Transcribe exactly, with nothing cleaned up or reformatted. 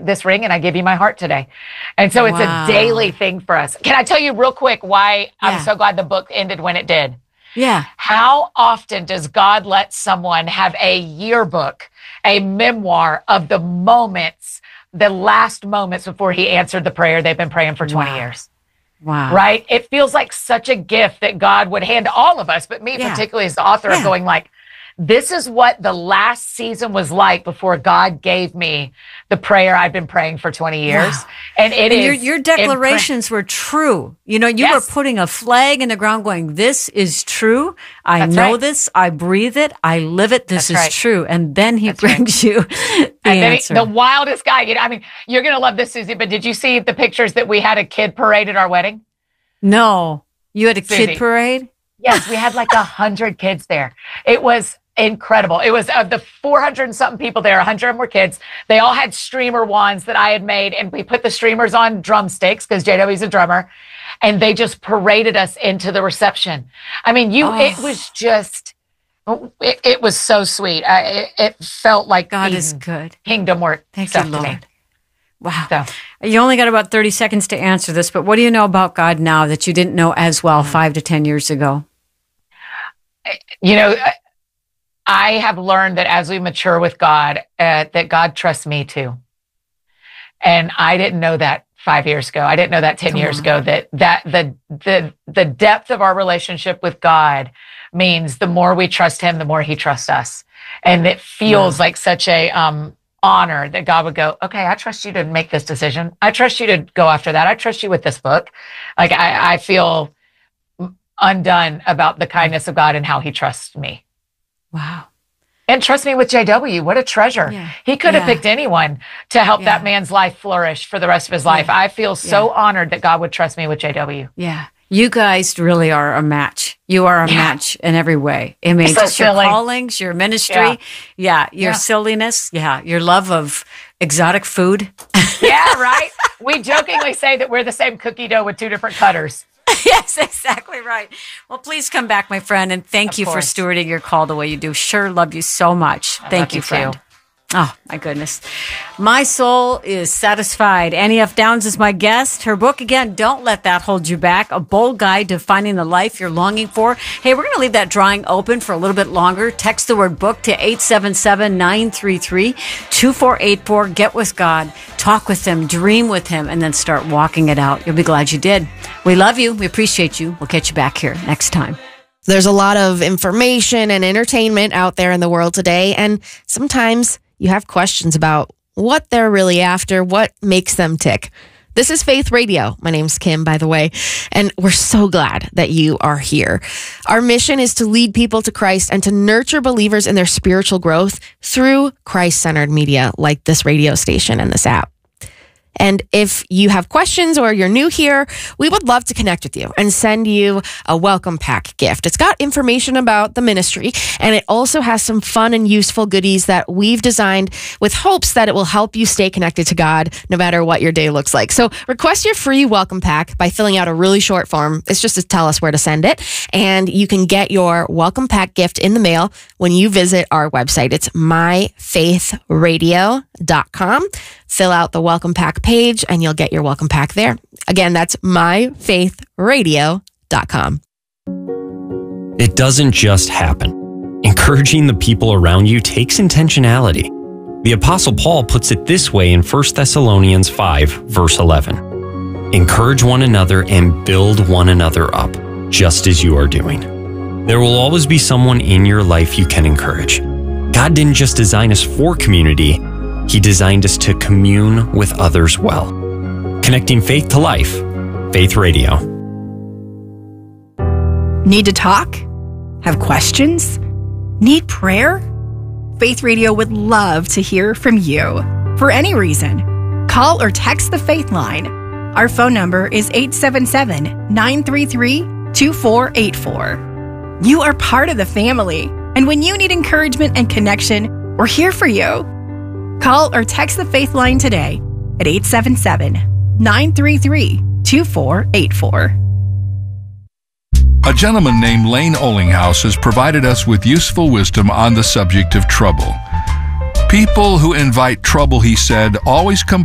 this ring and I give you my heart today. And so it's wow. a daily thing for us. Can I tell you real quick why yeah. I'm so glad the book ended when it did? Yeah. How often does God let someone have a yearbook, a memoir of the moments, the last moments before he answered the prayer they've been praying for twenty wow. years? Wow. Right? It feels like such a gift that God would hand to all of us, but me yeah. particularly as the author yeah. of going like, this is what the last season was like before God gave me the prayer I've been praying for twenty years. Wow. And it and is. Your, your declarations impre- were true. You know, you yes. were putting a flag in the ground going, this is true. I That's know right. this. I breathe it. I live it. This That's is right. true. And then he That's brings right. you the and answer. Then he, the wildest guy. You know, I mean, you're going to love this, Susie, but did you see the pictures that we had a kid parade at our wedding? No. You had a Susie. kid parade? Yes. We had like a hundred kids there. It was incredible. It was of the four hundred and something people there, one hundred of them were kids. They all had streamer wands that I had made, and we put the streamers on drumsticks because J W's a drummer, and they just paraded us into the reception. I mean, you, oh. it was just, it, it was so sweet. I, it, it felt like God is good. Kingdom work. Thank stuff you, to Lord. me. Wow. So. You only got about thirty seconds to answer this, but what do you know about God now that you didn't know as well five to ten years ago? You know, I have learned that as we mature with God, uh, that God trusts me too. And I didn't know that five years ago. I didn't know that ten Come years on. ago, that, that the, the, the depth of our relationship with God means the more we trust him, the more he trusts us. And it feels yeah. like such a, um, honor that God would go, okay, I trust you to make this decision. I trust you to go after that. I trust you with this book. Like I, I feel undone about the kindness of God and how he trusts me. Wow. And trust me with J W, what a treasure. Yeah. He could yeah. have picked anyone to help yeah. that man's life flourish for the rest of his life. Yeah. I feel so yeah. honored that God would trust me with J W. Yeah. You guys really are a match. You are a yeah. match in every way. I mean, so just your silly. callings, your ministry. Yeah. yeah your yeah. silliness. Yeah. Your love of exotic food. Yeah, right? We jokingly say that we're the same cookie dough with two different cutters. Yes, exactly right. Well, please come back, my friend, and thank of you course. for stewarding your call the way you do. Sure, love you so much. I thank you, you friend. Too. Oh, my goodness. My soul is satisfied. Annie F. Downs is my guest. Her book, again, Don't Let That Hold You Back, a bold guide to finding the life you're longing for. Hey, we're going to leave that drawing open for a little bit longer. Text the word book to eight seven seven, nine three three, two four eight four. Get with God. Talk with him. Dream with him. And then start walking it out. You'll be glad you did. We love you. We appreciate you. We'll catch you back here next time. There's a lot of information and entertainment out there in the world today. And sometimes you have questions about what they're really after, what makes them tick. This is Faith Radio. My name's Kim, by the way, and we're so glad that you are here. Our mission is to lead people to Christ and to nurture believers in their spiritual growth through Christ-centered media like this radio station and this app. And if you have questions or you're new here, we would love to connect with you and send you a welcome pack gift. It's got information about the ministry, and it also has some fun and useful goodies that we've designed with hopes that it will help you stay connected to God no matter what your day looks like. So request your free welcome pack by filling out a really short form. It's just to tell us where to send it. And you can get your welcome pack gift in the mail when you visit our website. It's my faith radio dot com. Fill out the welcome pack page and you'll get your welcome pack there. Again, that's my faith radio dot com. It doesn't just happen. Encouraging the people around you takes intentionality. The Apostle Paul puts it this way in First Thessalonians five, verse eleven. Encourage one another and build one another up, just as you are doing. There will always be someone in your life you can encourage. God didn't just design us for community, He designed us to commune with others well. Connecting faith to life. Faith Radio. Need to talk? Have questions? Need prayer? Faith Radio would love to hear from you. For any reason, call or text the Faith Line. Our phone number is eight seven seven, nine three three, two four eight four. You are part of the family, and when you need encouragement and connection, we're here for you. Call or text the Faith Line today at eight seven seven, nine three three, two four eight four. A gentleman named Lane Olinghouse has provided us with useful wisdom on the subject of trouble. People who invite trouble, he said, always come